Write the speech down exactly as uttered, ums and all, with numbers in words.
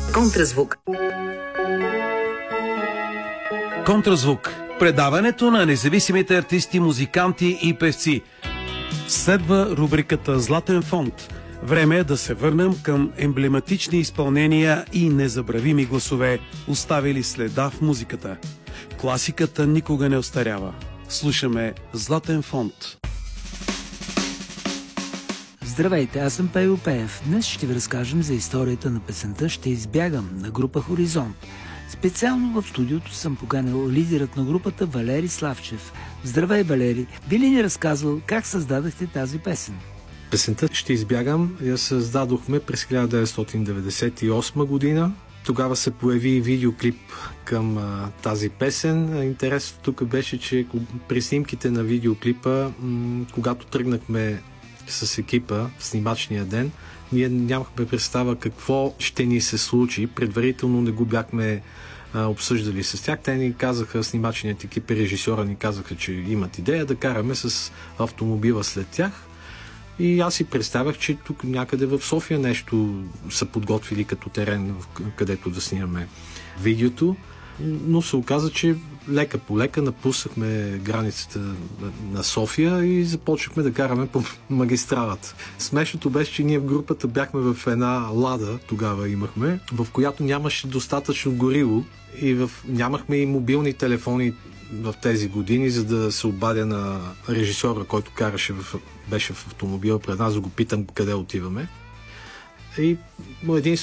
Контразвук. Контразвук. Предаването на независимите артисти, музиканти и певци. Следва рубриката Златен фонд. Време е да се върнем към емблематични изпълнения и незабравими гласове, оставили следа в музиката. Класиката никога не остарява. Слушаме Златен фонд. Здравейте, аз съм Пейо Пеев. Днес ще ви разкажем за историята на песента «Ще избягам» на група Хоризонт. Специално в студиото съм поканил лидерът на групата Валери Славчев. Здравей, Валери! Би ли ни разказвал как създадахте тази песен? Песента «Ще избягам» я създадохме през хиляда деветстотин деветдесет и осма година. Тогава се появи видеоклип към а, тази песен. Интересното тук беше, че при снимките на видеоклипа, м- когато тръгнахме с екипа в снимачния ден, ние нямахме представа какво ще ни се случи. Предварително не го бяхме а, обсъждали с тях. Те ни казаха, снимачният екип и режисьора ни казаха, че имат идея да караме с автомобила след тях. И аз си представях, че тук някъде в София нещо са подготвили като терен, където да снимаме видеото. Но се оказа, че лека по лека напуснахме границата на София и започнахме да караме по магистралата. Смешното беше, че ние в групата бяхме в една лада, тогава имахме, в която нямаше достатъчно гориво и в... нямахме и мобилни телефони в тези години, за да се обадя на режисьора, който караше в... беше в автомобила пред нас, да го питам къде отиваме. И един